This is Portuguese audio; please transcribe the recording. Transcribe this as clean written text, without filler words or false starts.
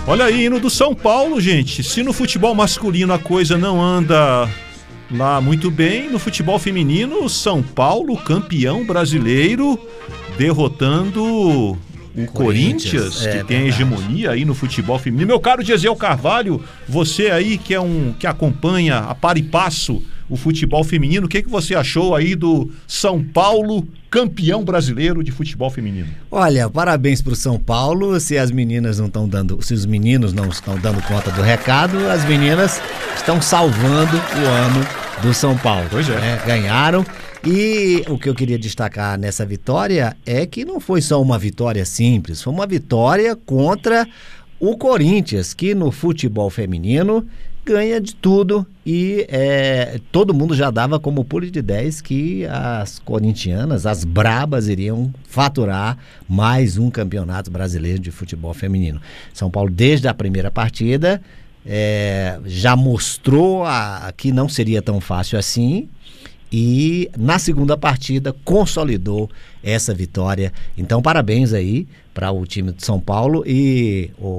Olha aí, hino do São Paulo, gente. Se no futebol masculino a coisa não anda lá muito bem, no futebol feminino, São Paulo, campeão brasileiro, derrotando o Corinthians, que tem a hegemonia aí no futebol feminino. Meu caro Gesiel Carvalho, você aí que acompanha a par e passo o futebol feminino, o que você achou aí do São Paulo, campeão brasileiro de futebol feminino? Olha, parabéns pro São Paulo. Se os meninos não estão dando conta do recado, as meninas estão salvando o ano do São Paulo. Pois é. Né? Ganharam. E o que eu queria destacar nessa vitória é que não foi só uma vitória simples, foi uma vitória contra o Corinthians, que no futebol feminino ganha de tudo e todo mundo já dava como pulo de 10 que as corintianas, as brabas, iriam faturar mais um campeonato brasileiro de futebol feminino. São Paulo, desde a primeira partida, já mostrou que não seria tão fácil assim. E na segunda partida consolidou essa vitória. Então parabéns aí para o time de São Paulo. E